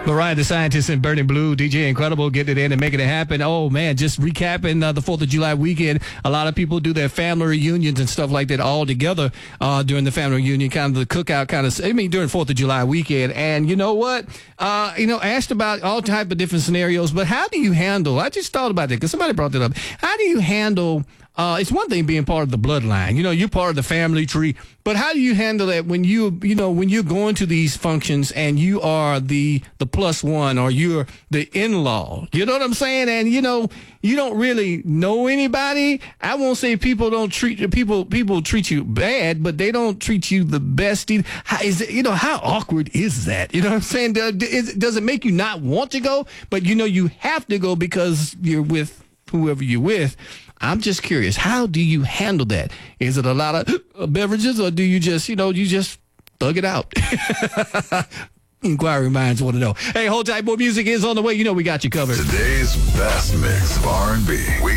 Mariah the Scientist and Burning Blue, DJ Incredible, getting it in and making it happen. Oh, man, just recapping the 4th of July weekend. A lot of people do their family reunions and stuff like that all together during the family reunion, kind of the cookout during 4th of July weekend. And you know what? Asked about all type of different scenarios, but how do you handle, I just thought about that because somebody brought that up. How do you handle, it's one thing being part of the bloodline, you're part of the family tree, but how do you handle that when when you're going to these functions and you are the plus one or you're the in-law, you know what I'm saying? And you don't really know anybody. I won't say people treat you bad, but they don't treat you the best either. How awkward is that? You know what I'm saying? Does it make you not want to go? But you have to go because you're with whoever you're with. I'm just curious, how do you handle that? Is it a lot of beverages, or do you just thug it out? Inquiring minds want to know. Hey, hold tight, more music is on the way. We got you covered. Today's best mix of R&B.